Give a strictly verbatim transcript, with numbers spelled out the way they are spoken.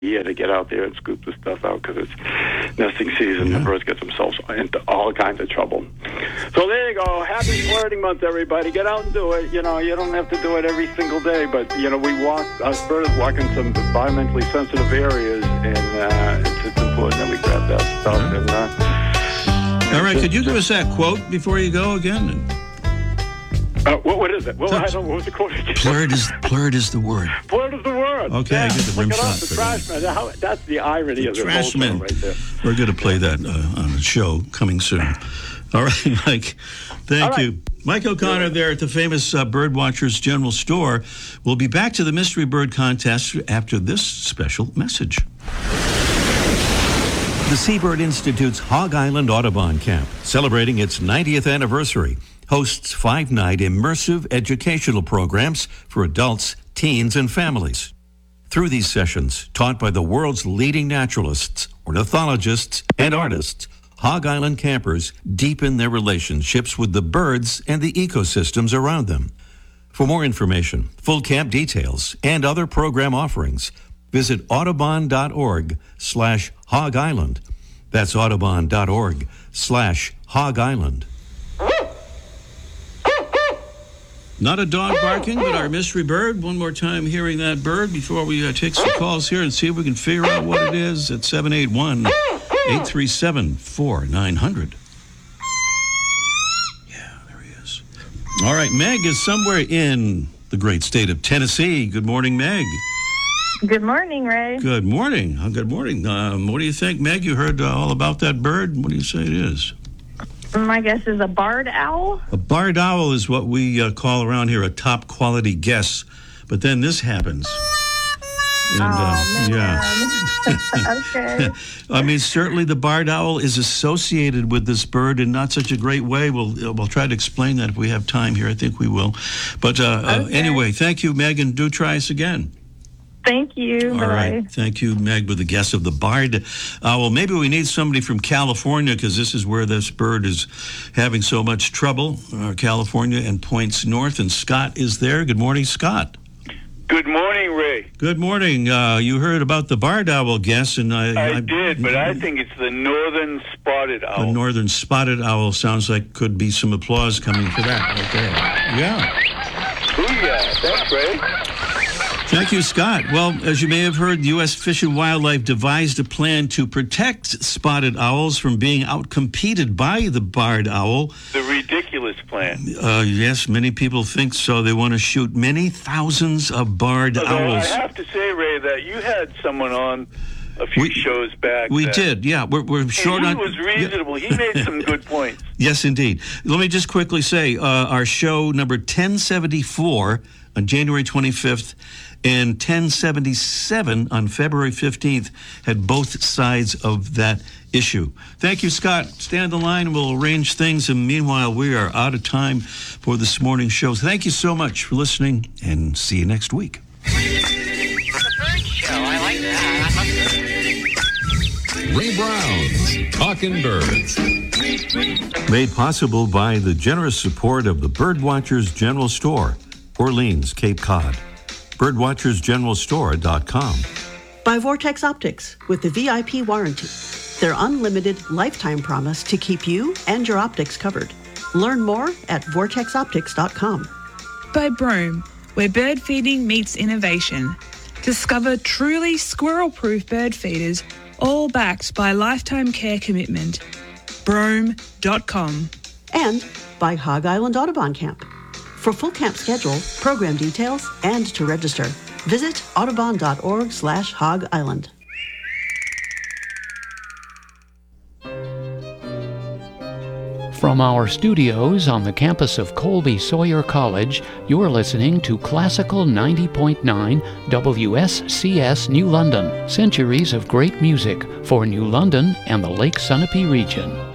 year to get out there and scoop the stuff out because it's nesting season. Yeah. The birds get themselves into all kinds of trouble. So there you go. Happy flirting month, everybody. Get out and do it. You know, you don't have to do it every single day, but, you know, we walk, us birds walk in some environmentally sensitive areas, and uh, it's, it's important that we grab that stuff. Mm-hmm. And, uh, all right, could you give us that quote before you go again? Uh, what, what is it? Well, I don't know. What was the quote? Plurd is, plurd is the word. Plurd is the word. Okay, yeah. I get the rim Look shot it up, the for trash man. How, that's the irony the of the trash whole man. show right there. We're going to play that uh, on the show coming soon. All right, Mike. Thank right. you. Mike O'Connor there at the famous uh, Birdwatchers General Store. We'll be back to the Mystery Bird Contest after this special message. The Seabird Institute's Hog Island Audubon Camp, celebrating its ninetieth anniversary, hosts five-night immersive educational programs for adults, teens, and families. Through these sessions, taught by the world's leading naturalists, ornithologists, and artists, Hog Island campers deepen their relationships with the birds and the ecosystems around them. For more information, full camp details, and other program offerings, visit audubon.org slash Hog Island. That's audubon.org slash Hog Island. Not a dog barking, but our mystery bird. One more time hearing that bird before we uh, take some calls here and see if we can figure out what it is at seven eight one, eight three seven, four nine zero zero. Yeah, there he is. All right, Meg is somewhere in the great state of Tennessee. Good morning, Meg. Good morning, Ray. Good morning. Uh, good morning. Um, what do you think, Meg? You heard uh, all about that bird. What do you say it is? My guess is a barred owl. A barred owl is what we uh, call around here a top quality guess. But then this happens. And, oh, uh, yeah. Okay. I mean, certainly the barred owl is associated with this bird in not such a great way. We'll we'll try to explain that if we have time here. I think we will. But uh, okay. uh, anyway, thank you, Meg, and do try us again. Thank you. All Bye. right. Thank you, Meg, with the guess of the barred owl. Maybe we need somebody from California because this is where this bird is having so much trouble, uh, California, and points north. And Scott is there. Good morning, Scott. Good morning, Ray. Good morning. Uh, you heard about the barred owl guess, and I, I, I did, but I think it's the northern spotted owl. The northern spotted owl sounds like could be some applause coming for that. Okay. Yeah. Booyah. Thanks, Ray. Thank you, Scott. Well, as you may have heard, U S Fish and Wildlife devised a plan to protect spotted owls from being outcompeted by the barred owl. The ridiculous plan. Uh, yes, many people think so. They want to shoot many thousands of barred Although owls. I have to say, Ray, that you had someone on a few we, shows back. We that, did, yeah. We're, we're short he on... He was reasonable. Yeah. He made some good points. Yes, indeed. Let me just quickly say, uh, our show number ten seventy-four on January twenty-fifth and ten seventy-seven on February fifteenth had both sides of that issue. Thank you, Scott. Stay on the line and we'll arrange things. And meanwhile, we are out of time for this morning's show. Thank you so much for listening and see you next week. The Bird Show. I like that. Ray Brown's Talking Birds. Made possible by the generous support of the Birdwatchers General Store, Orleans, Cape Cod. birdwatchers general store dot com. By Vortex Optics with the V I P warranty. Their unlimited lifetime promise to keep you and your optics covered. Learn more at vortex optics dot com. By Broome, where bird feeding meets innovation. Discover truly squirrel-proof bird feeders, all backed by lifetime care commitment. broome dot com. And by Hog Island Audubon Camp. For full camp schedule, program details, and to register, visit audubon.org slash Hog Island. From our studios on the campus of Colby Sawyer College, you're listening to Classical ninety point nine W S C S New London. Centuries of great music for New London and the Lake Sunapee region.